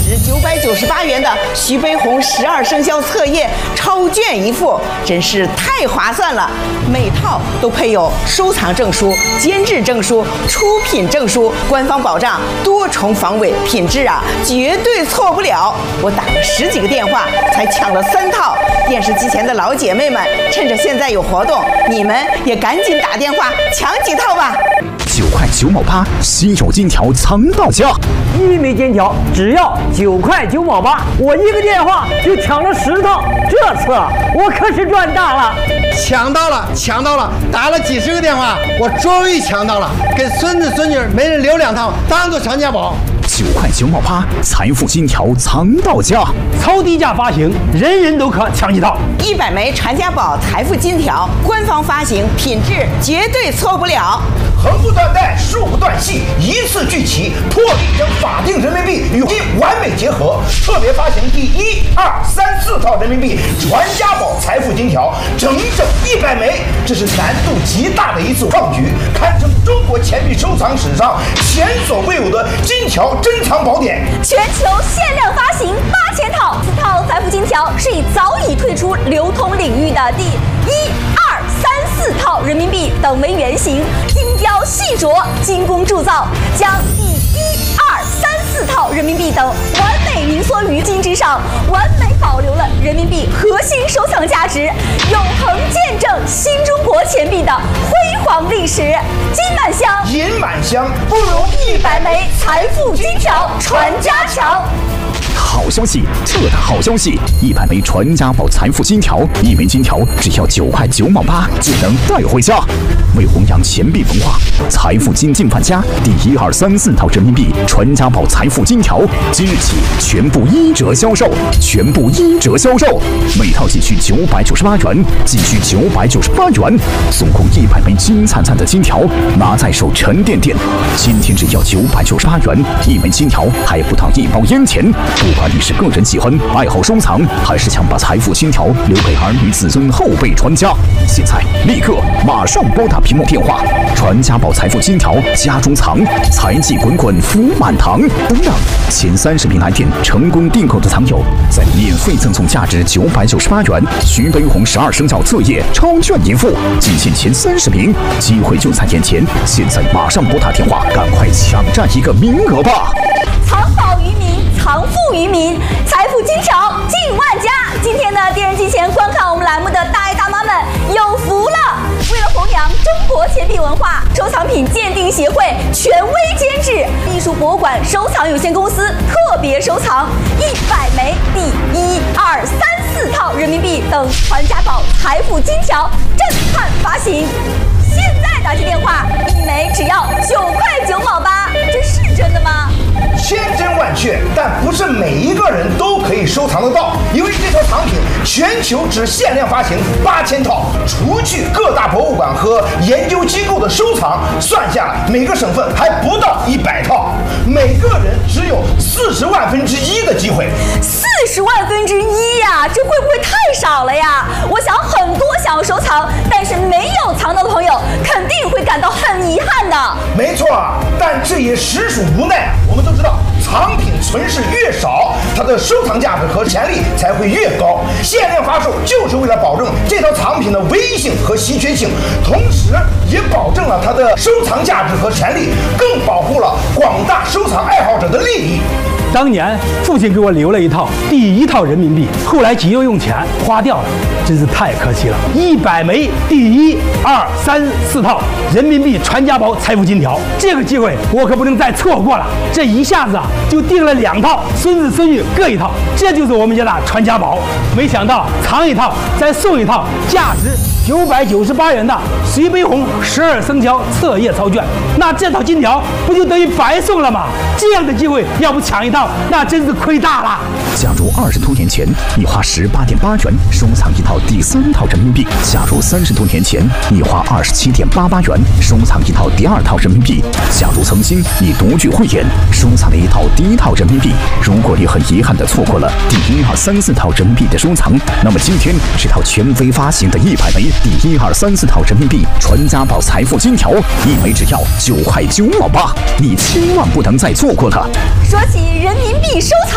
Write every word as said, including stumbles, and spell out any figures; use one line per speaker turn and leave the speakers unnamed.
值九百九十八元的徐悲鸿十二生肖册页超卷一副，真是太划算了。每套都配有收藏证书、监制证书、出品证书，官方保障多重防伪，品质啊绝对错不了。我打了十几个电话才抢了三套。电视机前的老姐妹们，趁着现在有活动，你们也赶紧打电话抢几套吧。
九块九毛八，稀有金条藏到家。
一枚金条只要九块九毛八，我一个电话就抢了十套，这次我可是赚大了！
抢到了，抢到了！打了几十个电话，我终于抢到了，给孙子孙女每人留两套，当做传家宝。
九块九毛八，财富金条藏到家，
超低价发行，人人都可抢几套。
一百枚传家宝财富金条，官方发行，品质绝对错不了。
横不断带，竖不断系，一次聚齐，破例将法定人民币与一完美结合。特别发行第一、二、三、四套人民币传家宝财富金条，整整一百枚，这是难度极大的一次创举，堪称中国钱币收藏史上前所未有的金条珍藏宝典。
全球限量发行八千套，此套财富金条是以早已退出流通领域的第一、二、三、四套人民币等为原型，精雕细琢、精工铸造，将第一、二、三、四套人民币等完美凝缩于金之上，完美保留了人民币核心收藏价值，永恒见证新中国钱币的辉煌历史。金满箱，
银满箱，
不如一百枚财富金条传家强。
好消息，特大好消息！一百枚传家宝财富金条，一枚金条只要九块九毛八就能带回家。为弘扬钱币文化，财富金进范家第一、二、三、四套人民币传家宝财富金条，即日起全部一折销售，全部一折销售，每套仅需九百九十八元，仅需九百九十八元，送空一百枚金灿灿的金条，拿在手沉甸甸。今天只要九百九十八元一枚金条，还不到一包烟钱。不管你是个人喜欢、爱好收藏，还是想把财富金条留给儿女子孙后辈传家，现在立刻马上拨打屏幕电话，传家宝财富金条家中藏，财气滚滚福满堂。等等，前三十名来电成功订购的藏友，再免费赠送价值九百九十八元徐悲鸿十二生肖册页超卷一副，仅限前三十名，机会就在眼前，现在马上拨打电话，赶快抢占一个名额吧！
藏宝于民，藏富于民，财富金条进万家。今天呢，电视机前观看我们栏目的大爷大妈们有福了！为了弘扬中国钱币文化，收藏品鉴定协会权威监制，艺术博物馆收藏有限公司特别收藏一百枚第一、二、三、四套人民币等传家宝财富金条震撼发行。现在打起电话，一枚只要九块九毛八，这是真的吗？
千真万确，但不是每一个人都可以收藏得到，因为这套藏品全球只限量发行八千套，除去各大博物馆和研究机构的收藏，算下来每个省份还不到一百套，每个人只有四十万分之一的机会。
四十万分之一呀，这会不会太少了呀？我想很多想要收藏但是没有藏到的朋友，肯定会感到很遗憾的。
没错，但这也实属无奈。我们都知道，藏品存世越少，它的收藏价值和潜力才会越高。限量发售就是为了保证这套藏品的唯一性和稀缺性，同时也保证了它的收藏价值和潜力，更保护了广大收藏爱好者的利益。
当年父亲给我留了一套第一套人民币，后来急用用钱花掉了，真是太可惜了。一百枚第一、二、三、四套人民币传家宝财富金条，这个机会我可不能再错过了。这一下子啊就订了两套，孙子孙女各一套，这就是我们家的传家宝。没想到藏一套再送一套，价值九百九十八元的徐悲鸿十二生肖册页钞卷，那这套金条不就等于白送了吗？这样的机会要不抢一套，那真是亏大了。
假如二十多年前你花十八点八元收藏一套第三套人民币，假如三十多年前你花二十七点八八元收藏一套第二套人民币，假如曾经你独具慧眼收藏了一套第一套人民币，如果你很遗憾地错过了第一、二、三、四套人民币的收藏，那么今天这套权威发行的一百枚第一、二、三、四套人民币传家宝财富金条，一枚只要九块九毛八，你千万不能再错过了。
说起人民币收藏。